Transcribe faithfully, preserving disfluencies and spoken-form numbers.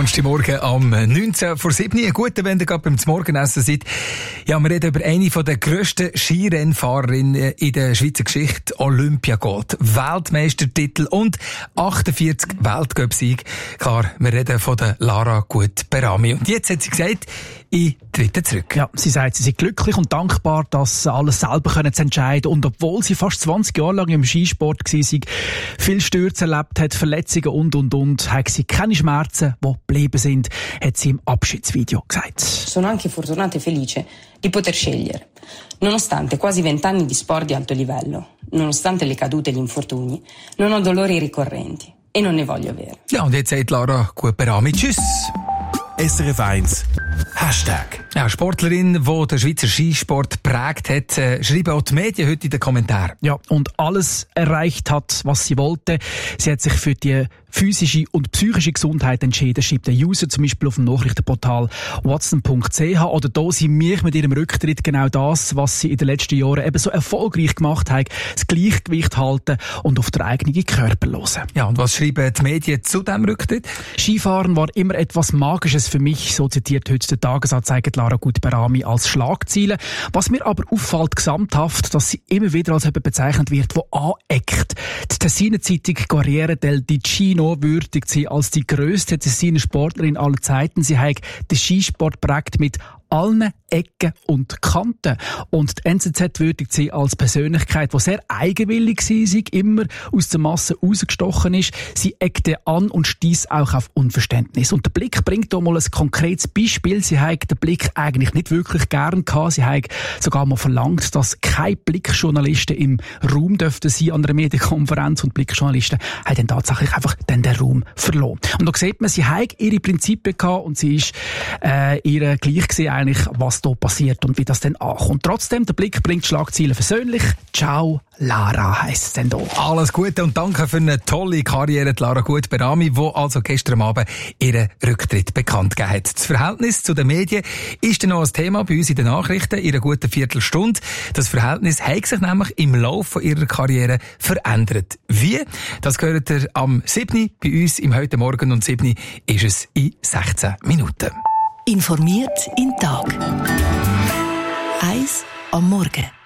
Donnerstagmorgen am neunzehn vor sieben. Ein guter, wenn ihr gerade beim Morgenessen seid. Ja, wir reden über eine der grössten Skirennfahrerinnen in der Schweizer Geschichte. Olympiagold, Weltmeistertitel und achtundvierzig Weltcup-Siege. Klar, wir reden von der Lara Gut-Berami. Und jetzt hat sie gesagt, ich trete zurück. Ja, sie sagt, sie sei glücklich und dankbar, dass sie alles selber können zu entscheiden. Und obwohl sie fast zwanzig Jahre lang im Skisport war, viel Stürze erlebt hat, Verletzungen und, und, und, hat sie keine Schmerzen, die geblieben sind, hat sie im Abschiedsvideo gesagt. Sono anche fortunata e felice di poter scegliere. Nonostante quasi vent'anni di sport di alto livello, nonostante le cadute e gli infortuni, non ho dolori ricorrenti e non ne voglio avere. Ja, und jetzt sagt Lara Gut-Berami tschüss. S R F eins Hashtag. Ja, Sportlerin, die den Schweizer Skisport prägt hat, äh, schreiben auch die Medien heute in den Kommentaren. Ja, und alles erreicht hat, was sie wollte. Sie hat sich für die physische und psychische Gesundheit entschieden, schreibt der User zum Beispiel auf dem Nachrichtenportal watson punkt c h. Oder da sie mich mit ihrem Rücktritt genau das, was sie in den letzten Jahren eben so erfolgreich gemacht hat, das Gleichgewicht halten und auf den eigenen Körper hören. Ja, und was schreiben die Medien zu diesem Rücktritt? Skifahren war immer etwas Magisches für mich, so zitiert heute der Tagesanzeiger Lara Gut-Berami als Schlagziele. Was mir aber auffällt gesamthaft, dass sie immer wieder als jemand bezeichnet wird, der aneckt. Die Tessiner Zeitung Corriere del Ticino würdigt sie als die grösste Tessiner Sportlerin aller Zeiten. Sie hat den Skisport prägt mit allen Ecken und Kanten. Und die N Z Z würdigt sie als Persönlichkeit, die sehr eigenwillig war, sie immer aus der Masse rausgestochen ist. Sie eckte an und stieß auch auf Unverständnis. Und der Blick bringt hier mal ein konkretes Beispiel. Sie hat den Blick eigentlich nicht wirklich gern gehabt. Sie hat sogar mal verlangt, dass keine Blickjournalisten im Raum dürften sein an einer Medienkonferenz. Und Blickjournalisten haben dann tatsächlich einfach dann den Raum verloren. Und da sieht man, sie hat ihre Prinzipien gehabt und sie ist äh, ihr gleich gesehen, eigentlich, was da passiert und wie das dann ankommt. Trotzdem, der Blick bringt Schlagziele versöhnlich. Ciao, Lara, heisst es dann da. Alles Gute und danke für eine tolle Karriere, Lara Gut-Berami, die also gestern Abend ihren Rücktritt bekannt gegeben hat. Das Verhältnis zu den Medien ist dann noch ein Thema bei uns in den Nachrichten in einer guten Viertelstunde. Das Verhältnis hat sich nämlich im Laufe ihrer Karriere verändert. Wie? Das gehört ihr am siebten bei uns im Heute Morgen und siebten ist es in sechzehn Minuten. Informiert in Tag. Eins am Morgen.